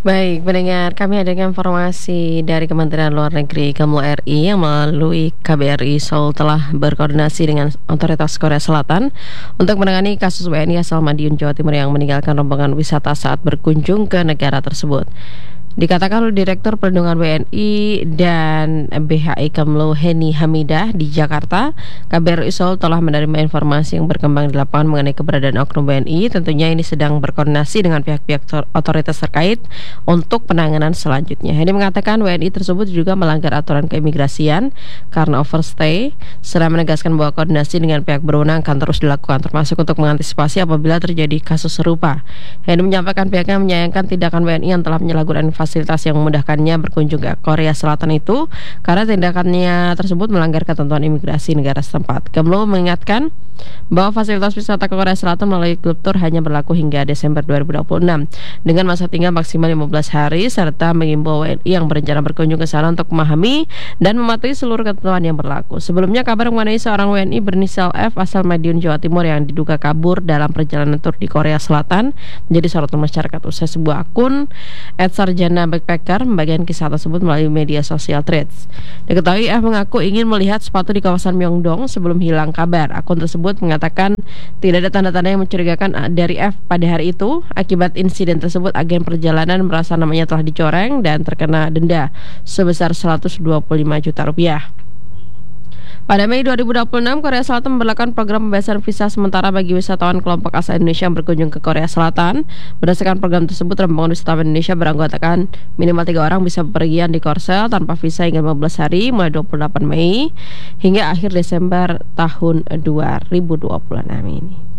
Baik, pendengar, kami ada informasi dari Kementerian Luar Negeri Kemlu RI yang melalui KBRI Seoul telah berkoordinasi dengan otoritas Korea Selatan untuk menangani kasus WNI asal Madiun, Jawa Timur yang meninggalkan rombongan wisata saat berkunjung ke negara tersebut. Dikatakan oleh Direktur Perlindungan WNI dan BHI Kemlu Heni Hamidah di Jakarta, KBRI Seoul telah menerima informasi yang berkembang di lapangan mengenai keberadaan oknum WNI. Tentunya ini sedang berkoordinasi dengan pihak-pihak otoritas terkait untuk penanganan selanjutnya. Heni mengatakan WNI tersebut juga melanggar aturan keimigrasian karena overstay, serta menegaskan bahwa koordinasi dengan pihak berwenang akan terus dilakukan, termasuk untuk mengantisipasi apabila terjadi kasus serupa. Heni menyampaikan pihaknya menyayangkan tindakan WNI yang telah menyalahgunakan fasilitas yang memudahkannya berkunjung ke Korea Selatan itu karena tindakannya tersebut melanggar ketentuan imigrasi negara setempat. Kemlu mengingatkan bahwa fasilitas wisata ke Korea Selatan melalui klub tour hanya berlaku hingga Desember 2026 dengan masa tinggal maksimal 15 hari serta mengimbau WNI yang berencana berkunjung ke sana untuk memahami dan mematuhi seluruh ketentuan yang berlaku. Sebelumnya kabar mengenai seorang WNI berinisial F asal Madiun, Jawa Timur yang diduga kabur dalam perjalanan tur di Korea Selatan menjadi sorotan masyarakat usai sebuah akun @sarjana backpacker membagikan kisah tersebut melalui media sosial Threads. Diketahui F mengaku ingin melihat sepatu di kawasan Myeongdong sebelum hilang kabar. Akun tersebut mengatakan tidak ada tanda-tanda yang mencurigakan dari F pada hari itu. Akibat insiden tersebut, agen perjalanan merasa namanya telah dicoreng dan terkena denda sebesar 125 juta rupiah. Pada Mei 2026, Korea Selatan memberlakukan program pembebasan visa sementara bagi wisatawan kelompok asal Indonesia yang berkunjung ke Korea Selatan. Berdasarkan program tersebut, rombongan wisatawan Indonesia beranggotakan minimal 3 orang bisa bepergian di Korsel tanpa visa hingga 15 hari mulai 28 Mei hingga akhir Desember tahun 2026 ini.